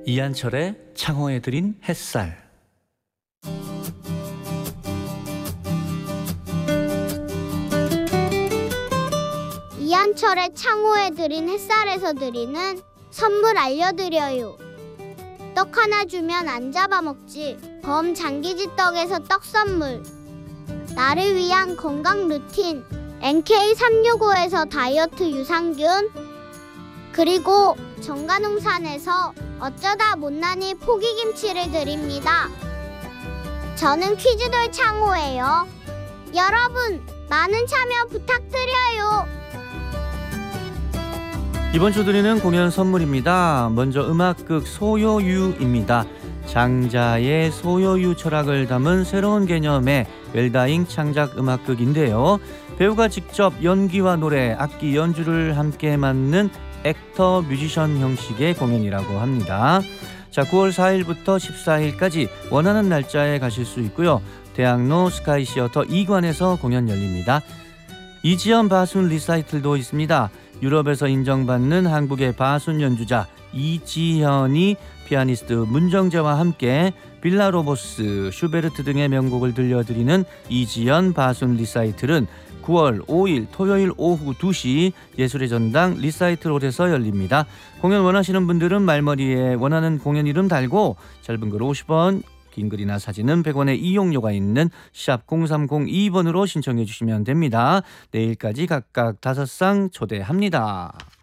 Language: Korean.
이한철의 창호에 드린 햇살. 이한철의 창호에 드린 햇살에서 드리는 선물 알려드려요. 떡 하나 주면 안 잡아먹지. 범장기지 떡에서 떡 선물. 나를 위한 건강 루틴 NK365에서 다이어트 유산균. 그리고 정관농산에서 어쩌다 못난이 포기김치를 드립니다. 저는 퀴즈돌 창호예요. 여러분 많은 참여 부탁드려요. 이번 주 드리는 공연 선물입니다. 먼저 음악극 소요유입니다. 장자의 소요유 철학을 담은 새로운 개념의 웰다잉 창작 음악극인데요. 배우가 직접 연기와 노래, 악기 연주를 함께 맡는 액터 뮤지션 형식의 공연이라고 합니다. 자, 9월 4일부터 14일까지 원하는 날짜에 가실 수 있고요. 대학로 스카이시어터 2관에서 공연 열립니다. 이지연 바순 리사이틀도 있습니다. 유럽에서 인정받는 한국의 바순 연주자 이지현이 피아니스트 문정재와 함께 빌라로보스, 슈베르트 등의 명곡을 들려드리는 이지연 바순 리사이틀은 9월 5일 토요일 오후 2시 예술의 전당 리사이틀홀에서 열립니다. 공연 원하시는 분들은 말머리에 원하는 공연 이름 달고 짧은 글 50원, 긴 글이나 사진은 100원의 이용료가 있는 샵 0302번으로 신청해 주시면 됩니다. 내일까지 각각 5상 초대합니다.